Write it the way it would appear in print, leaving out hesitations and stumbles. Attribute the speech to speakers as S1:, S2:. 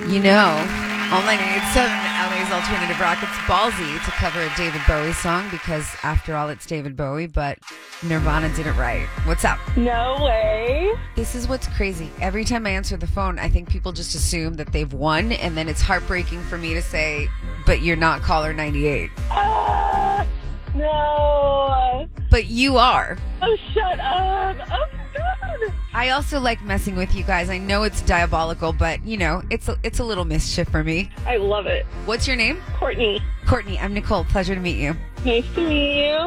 S1: You know, all 98.7 LA's Alternative Rock, it's ballsy to cover a David Bowie song because, after all, it's David Bowie, but Nirvana did it right. What's up?
S2: No way.
S1: This is what's crazy. Every time I answer the phone, I think people just assume that they've won, and then it's heartbreaking for me to say, but you're not caller 98.
S2: No.
S1: But you are.
S2: Oh, shut up. Oh, my God.
S1: I also like messing with you guys. I know it's diabolical, but, you know, it's a little mischief for me.
S2: I love it.
S1: What's your name?
S2: Courtney,
S1: Courtney. I'm Nicole. Pleasure to meet you.
S2: nice to meet you.